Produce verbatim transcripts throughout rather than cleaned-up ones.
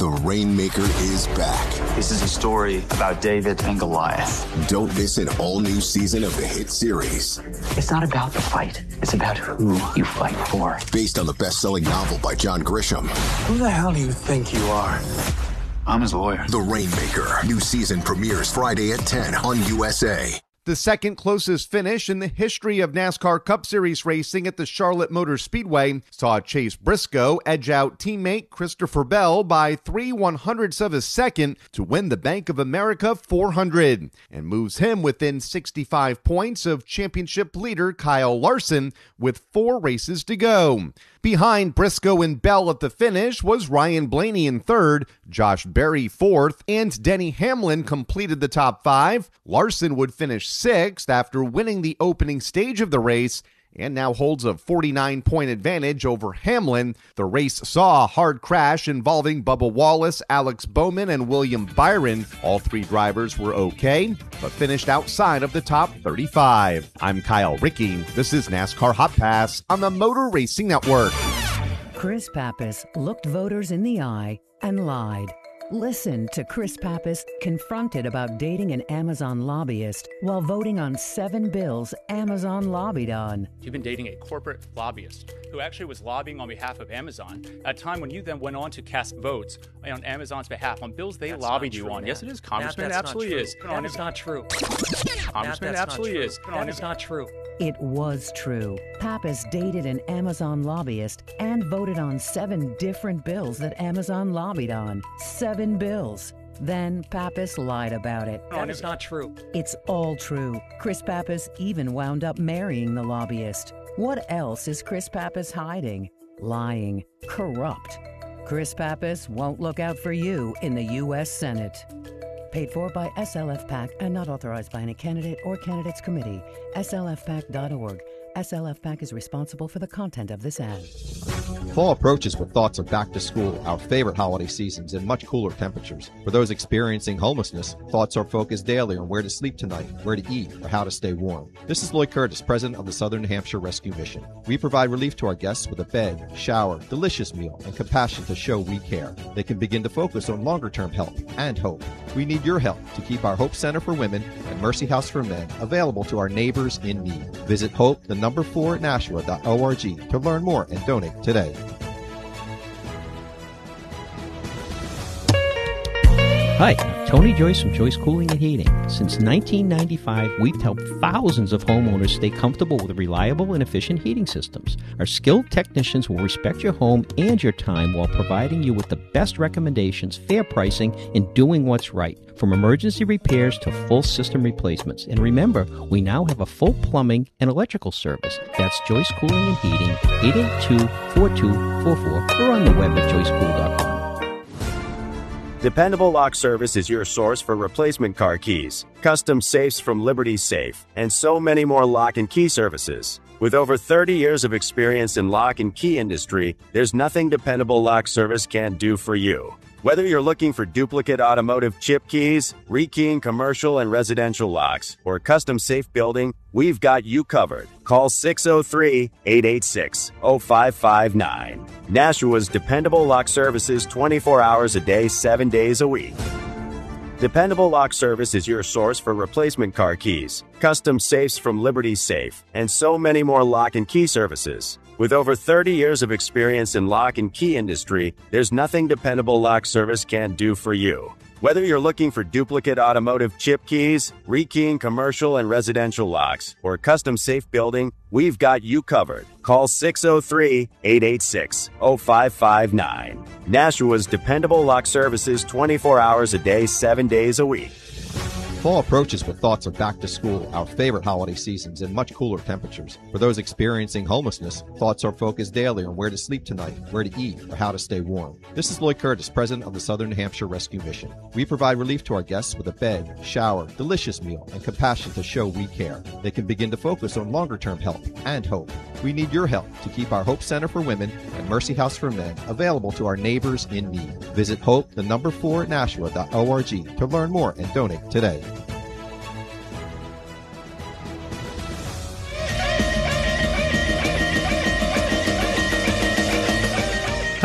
The Rainmaker is back. This is a story about David and Goliath. Don't miss an all-new season of the hit series. It's not about the fight. It's about who you fight for. Based on the best-selling novel by John Grisham. Who the hell do you think you are? I'm his lawyer. The Rainmaker. New season premieres Friday at ten on U S A. The second closest finish in the history of NASCAR Cup Series racing at the Charlotte Motor Speedway saw Chase Briscoe edge out teammate Christopher Bell by three one hundredths of a second to win the Bank of America four hundred and moves him within sixty-five points of championship leader Kyle Larson with four races to go. Behind Briscoe and Bell at the finish was Ryan Blaney in third, Josh Berry fourth, and Denny Hamlin completed the top five. Larson would finish sixth after winning the opening stage of the race and now holds a forty-nine point advantage over Hamlin. The race saw a hard crash involving Bubba Wallace, Alex Bowman, and William Byron. All three drivers were okay, but finished outside of the top thirty-five. I'm Kyle Rickey. This is NASCAR Hot Pass on the Motor Racing Network. Chris Pappas looked voters in the eye and lied. Listen to Chris Pappas confronted about dating an Amazon lobbyist while voting on seven bills Amazon lobbied on. You've been dating a corporate lobbyist who actually was lobbying on behalf of Amazon at a time when you then went on to cast votes on Amazon's behalf on bills they that's lobbied you true, on. Matt. Yes, it is, Congressman. Matt, It absolutely not is. That is not true. Congressman, Matt, it absolutely is. That is not true. It was true. Pappas dated an Amazon lobbyist and voted on seven different bills that Amazon lobbied on. Seven bills. Then Pappas lied about it. That is not true. It's all true. Chris Pappas even wound up marrying the lobbyist. What else is Chris Pappas hiding? Lying. Corrupt. Chris Pappas won't look out for you in the U S Senate. Paid for by S L F PAC and not authorized by any candidate or candidates committee. S L F pac dot org. S L F PAC is responsible for the content of this ad. Fall approaches with thoughts of back to school, our favorite holiday seasons, and much cooler temperatures. For those experiencing homelessness, thoughts are focused daily on where to sleep tonight, where to eat, or how to stay warm. This is Lloyd Curtis, president of the Southern New Hampshire Rescue Mission. We provide relief to our guests with a bed, shower, delicious meal, and compassion to show we care. They can begin to focus on longer-term help and hope. We need your help to keep our Hope Center for Women and Mercy House for Men available to our neighbors in need. Visit Hope, the number four, Nashua dot org to learn more and donate today. Hi, Tony Joyce from Joyce Cooling and Heating. Since nineteen ninety-five, we've helped thousands of homeowners stay comfortable with reliable and efficient heating systems. Our skilled technicians will respect your home and your time while providing you with the best recommendations, fair pricing, and doing what's right. From emergency repairs to full system replacements. And remember, we now have a full plumbing and electrical service. That's Joyce Cooling and Heating, eight eight two, four two four four, or on the web at joyce cool dot com. Dependable Lock Service is your source for replacement car keys, custom safes from Liberty Safe, and so many more lock and key services. With over thirty years of experience in lock and key industry, there's nothing Dependable Lock Service can't do for you. Whether you're looking for duplicate automotive chip keys, rekeying commercial and residential locks, or custom safe building, we've got you covered. Call six oh three, eight eight six, oh five five nine. Nashua's Dependable Lock Services twenty-four hours a day, seven days a week. Dependable Lock Service is your source for replacement car keys, custom safes from Liberty Safe, and so many more lock and key services. With over thirty years of experience in lock and key industry, there's nothing Dependable Lock Service can't do for you. Whether you're looking for duplicate automotive chip keys, rekeying commercial and residential locks, or custom safe building, we've got you covered. Call six oh three, eight eight six, oh five five nine. Nashua's Dependable Lock Services twenty-four hours a day, seven days a week. Fall approaches with thoughts of back to school, our favorite holiday seasons, and much cooler temperatures. For those experiencing homelessness, thoughts are focused daily on where to sleep tonight, where to eat, or how to stay warm. This is Lloyd Curtis, president of the Southern New Hampshire Rescue Mission. We provide relief to our guests with a bed, shower, delicious meal, and compassion to show we care. They can begin to focus on longer-term help and hope. We need your help to keep our Hope Center for Women and Mercy House for Men available to our neighbors in need. Visit Hope, the number four, Nashua dot org to learn more and donate today.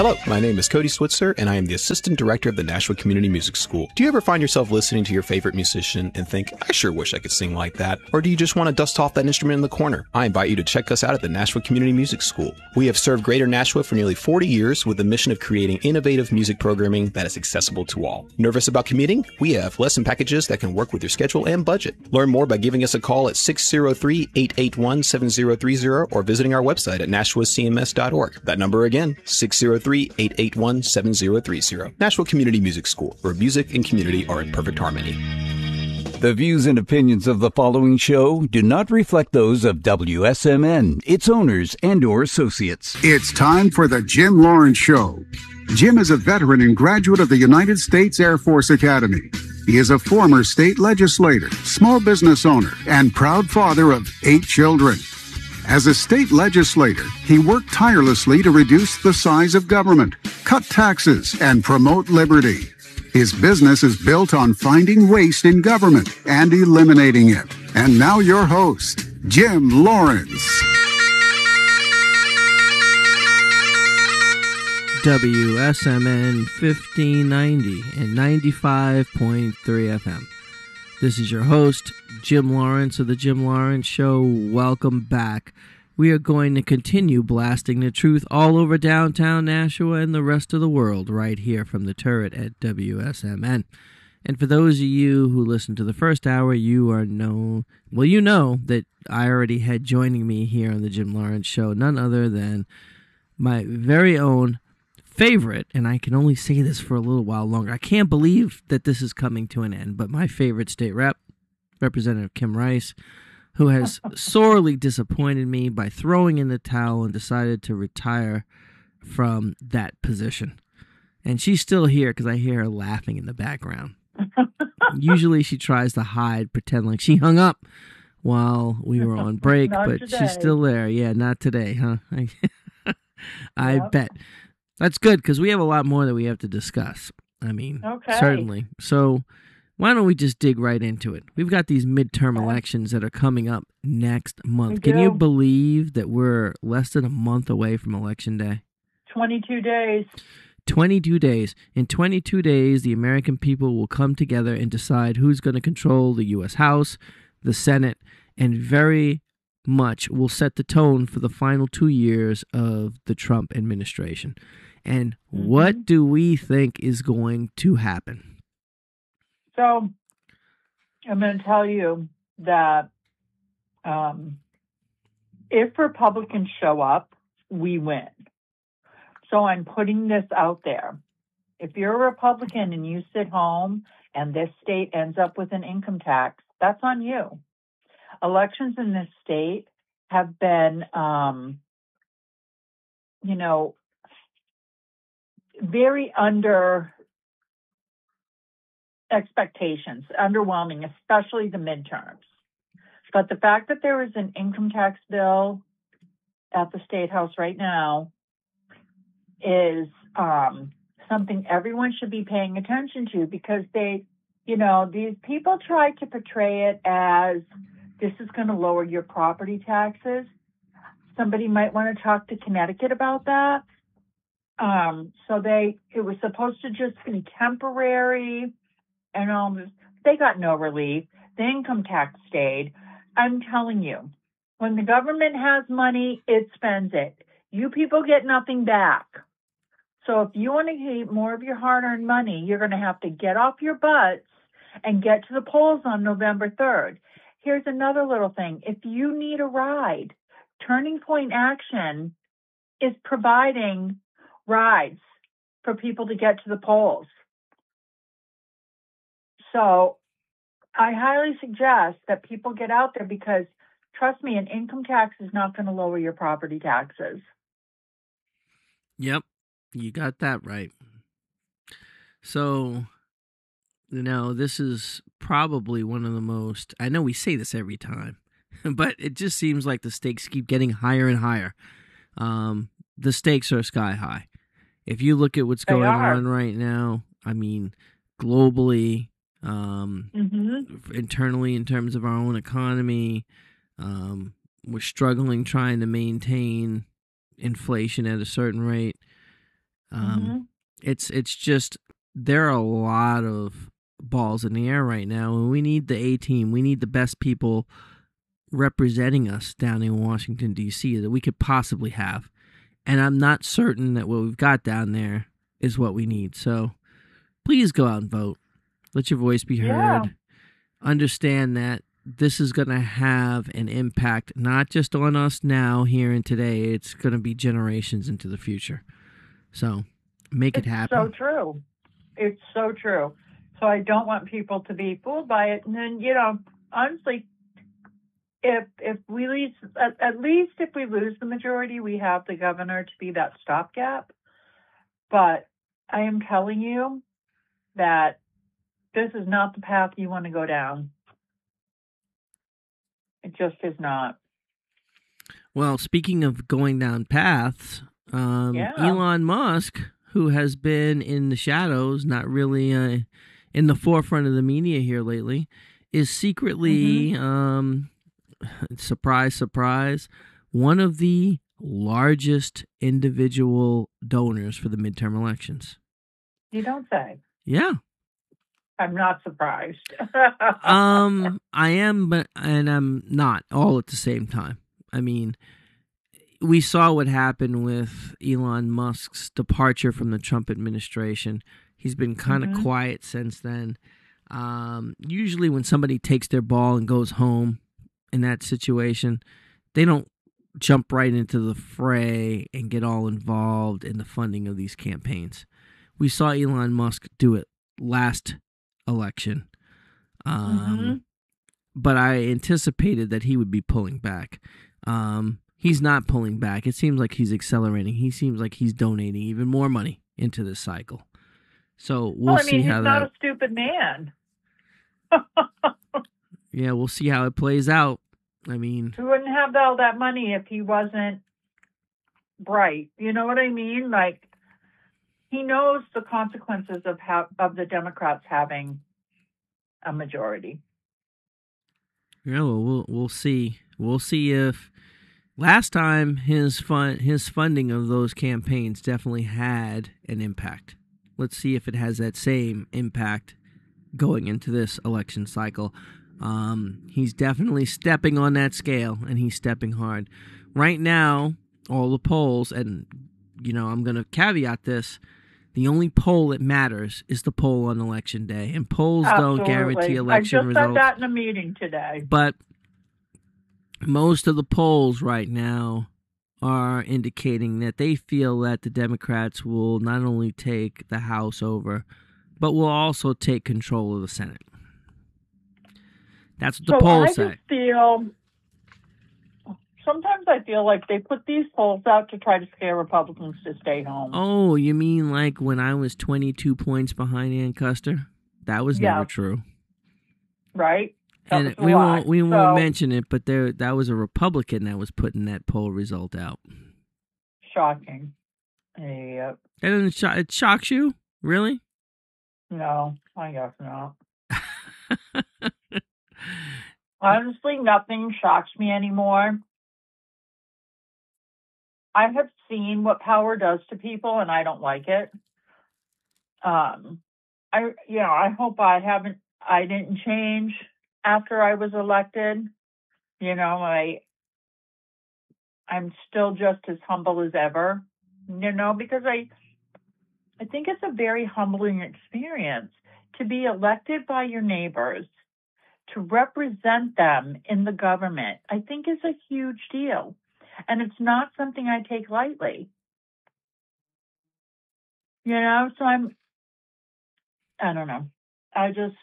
Hello, my name is Cody Switzer, and I am the Assistant Director of the Nashua Community Music School. Do you ever find yourself listening to your favorite musician and think, I sure wish I could sing like that? Or do you just want to dust off that instrument in the corner? I invite you to check us out at the Nashua Community Music School. We have served Greater Nashua for nearly forty years with the mission of creating innovative music programming that is accessible to all. Nervous about commuting? We have lesson packages that can work with your schedule and budget. Learn more by giving us a call at six oh three, eight eight one, seven oh three oh or visiting our website at nashua c m s dot org. That number again, six oh three, eight eight one, seven oh three oh. Nashua Community Music School, where music and community are in perfect harmony. The views and opinions of the following show do not reflect those of W S M N, its owners, and or associates. It's time for the Jim Lawrence Show. Jim is a veteran and graduate of the United States Air Force Academy. He is a former state legislator, small business owner, and proud father of eight children. As a state legislator, he worked tirelessly to reduce the size of government, cut taxes, and promote liberty. His business is built on finding waste in government and eliminating it. And now your host, Jim Lawrence. W S M N fifteen ninety and ninety-five point three F M. This is your host, Jim Lawrence of The Jim Lawrence Show. Welcome back. We are going to continue blasting the truth all over downtown Nashua and the rest of the world right here from the turret at W S M N. And for those of you who listened to the first hour, you are know, well, you know that I already had joining me here on The Jim Lawrence Show none other than my very own favorite, and I can only say this for a little while longer. I can't believe that this is coming to an end, but my favorite state rep, Representative Kim Rice, who has sorely disappointed me by throwing in the towel and decided to retire from that position. And she's still here because I hear her laughing in the background. Usually she tries to hide, pretend like she hung up while we were on break, but today. She's still there. Yeah, not today, huh? I, I yep. bet. That's good because we have a lot more that we have to discuss. I mean, okay. Certainly. So why don't we just dig right into it? We've got these midterm okay. elections that are coming up next month. We Can do. you believe that we're less than a month away from Election Day? twenty-two days. twenty-two days. In twenty-two days, the American people will come together and decide who's going to control the U S House, the Senate, and very much will set the tone for the final two years of the Trump administration. And mm-hmm. what do we think is going to happen? So I'm going to tell you that um, if Republicans show up, we win. So I'm putting this out there. If you're a Republican and you sit home and this state ends up with an income tax, that's on you. Elections in this state have been, um, you know, very under expectations, underwhelming, especially the midterms. But the fact that there is an income tax bill at the State House right now is um, something everyone should be paying attention to, because they, you know, these people try to portray it as this is going to lower your property taxes. Somebody might want to talk to Connecticut about that. Um, so they, it was supposed to just be temporary and all this. They got no relief. The income tax stayed. I'm telling you, when the government has money, it spends it. You people get nothing back. So if you want to keep more of your hard-earned money, you're going to have to get off your butts and get to the polls on November third. Here's another little thing. If you need a ride, Turning Point Action is providing rides for people to get to the polls. So I highly suggest that people get out there, because trust me, an income tax is not going to lower your property taxes. Yep, you got that right. So, you know, this is probably one of the most, I know we say this every time, but it just seems like the stakes keep getting higher and higher. Um, the stakes are sky high. If you look at what's going on right now, I mean, globally, um, mm-hmm. internally in terms of our own economy, um, we're struggling trying to maintain inflation at a certain rate. Um, Mm-hmm. It's it's just there are a lot of balls in the air right now, and we need the A team. We need the best people representing us down in Washington, D C that we could possibly have. And I'm not certain that what we've got down there is what we need. So please go out and vote. Let your voice be heard. Yeah. Understand that this is going to have an impact not just on us now, here and today. It's going to be generations into the future. So make it's it happen. So true. It's so true. So I don't want people to be fooled by it. And then, you know, honestly, if if we lose, at, at least if we lose the majority, we have the governor to be that stopgap. But I am telling you that this is not the path you want to go down. It just is not. Well, speaking of going down paths, um, Yeah. Elon Musk, who has been in the shadows, not really uh, in the forefront of the media here lately, is secretly, Mm-hmm. um, surprise, surprise, one of the largest individual donors for the midterm elections. You don't say. Yeah. I'm not surprised. um, I am, but and I'm not all at the same time. I mean, we saw what happened with Elon Musk's departure from the Trump administration. He's been kind of Mhm. quiet since then. Um, usually when somebody takes their ball and goes home in that situation, they don't jump right into the fray and get all involved in the funding of these campaigns. We saw Elon Musk do it last election. Um, Mhm. But I anticipated that he would be pulling back. Um, he's not pulling back. It seems like he's accelerating. He seems like he's donating even more money into this cycle. So we'll well, I mean, see he's how not that. a stupid man. Yeah, we'll see how it plays out. I mean, He wouldn't have all that money if he wasn't bright. You know what I mean? Like, he knows the consequences of how, of the Democrats having a majority. yeah, well, we'll we'll see. We'll see if last time his fun his funding of those campaigns definitely had an impact. Let's see if it has that same impact going into this election cycle. Um, he's definitely stepping on that scale, and he's stepping hard. Right now, all the polls, and, you know, I'm going to caveat this, the only poll that matters is the poll on election day, and polls Absolutely. don't guarantee election I just results. said that in a meeting today. But most of the polls right now are indicating that they feel that the Democrats will not only take the House over, but will also take control of the Senate. That's what the so polls I say. just feel, sometimes I feel like they put these polls out to try to scare Republicans to stay home. Oh, you mean like when I was twenty-two points behind Ann Custer? That was Yeah. never true. Right? That And was a we lie. won't we So- won't mention it, but there that was a Republican that was putting that poll result out. Shocking. Yep. That doesn't sho- it shocks you, really? No, I guess not. Honestly, nothing shocks me anymore. I have seen what power does to people, and I don't like it. Um, I, you know, I hope I haven't, I didn't change after I was elected. You know, I, I'm still just as humble as ever. You know, because I, I think it's a very humbling experience to be elected by your neighbors, to represent them in the government. I think is a huge deal. And it's not something I take lightly. You know, so I'm, I don't know. I just,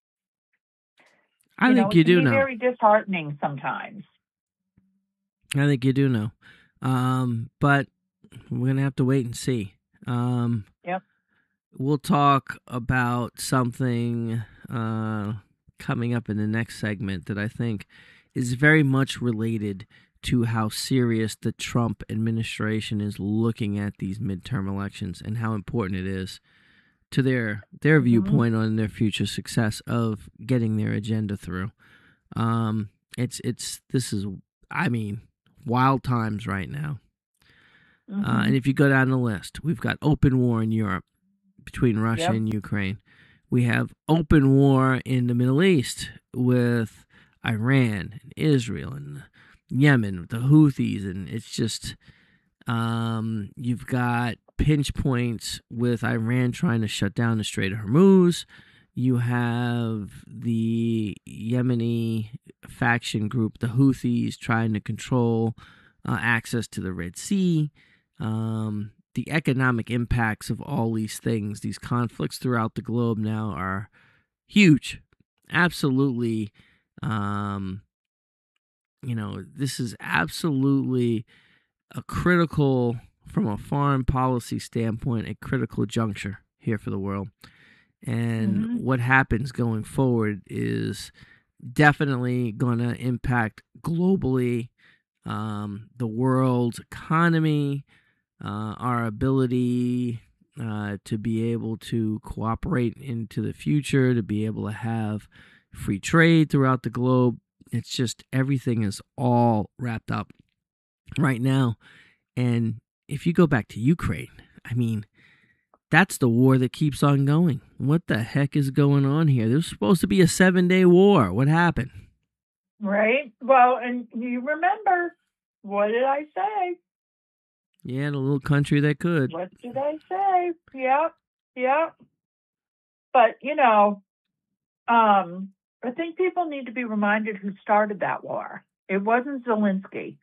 I you think know, you it can do be know. very disheartening sometimes. I think you do know. Um, but we're going to have to wait and see. Um, Yep. We'll talk about something uh, coming up in the next segment that I think is very much related to how serious the Trump administration is looking at these midterm elections and how important it is to their their Mm-hmm. viewpoint on their future success of getting their agenda through. Um, it's it's this is I mean wild times right now. Mm-hmm. Uh, and if you go down the list, we've got open war in Europe between Russia Yep. and Ukraine. We have open war in the Middle East with Iran and Israel and Yemen with the Houthis. And it's just, um, you've got pinch points with Iran trying to shut down the Strait of Hormuz. You have the Yemeni faction group, the Houthis, trying to control uh, access to the Red Sea. Um, the economic impacts of all these things, these conflicts throughout the globe now are huge. Absolutely. Um, you know, this is absolutely a critical, from a foreign policy standpoint, a critical juncture here for the world. And Mm-hmm. what happens going forward is definitely going to impact globally um, the world's economy, uh, our ability uh, to be able to cooperate into the future, to be able to have free trade throughout the globe. It's just everything is all wrapped up right now. And if you go back to Ukraine, I mean, that's the war that keeps on going. What the heck is going on here? There's supposed to be a seven-day war. What happened? Right? Well, and you remember, what did I say? Yeah, the little country that could. What did I say? Yep, yep. But, you know, um, I think people need to be reminded who started that war. It wasn't Zelensky.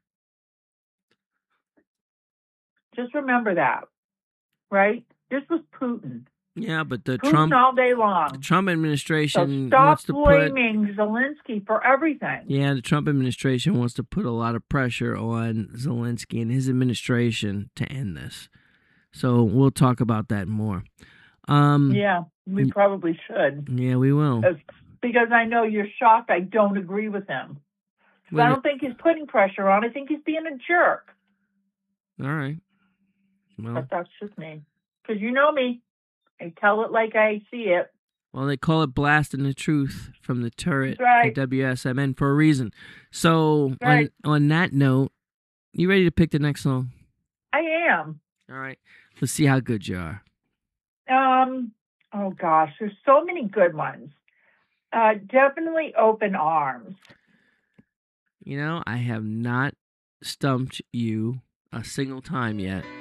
Just remember that, right? This was Putin. Yeah, but the Putin Trump all day long. the Trump So administration stop wants to put blaming Zelensky for everything. Yeah, the Trump administration wants to put a lot of pressure on Zelensky and his administration to end this. So we'll talk about that more. Um, Yeah, we probably should. Yeah, we will. As- Because I know you're shocked I don't agree with him. 'Cause Well, I don't think he's putting pressure on. I think he's being a jerk. All right. Well, But that's just me. Because you know me. I tell it like I see it. well, they call it blasting the truth from the turret That's right. at W S M N for a reason. So Right. on on that note, you ready to pick the next song? I am. All right. Let's see how good you are. Um. Oh, gosh. There's so many good ones. Uh, definitely Open Arms. You know, I have not stumped you a single time yet.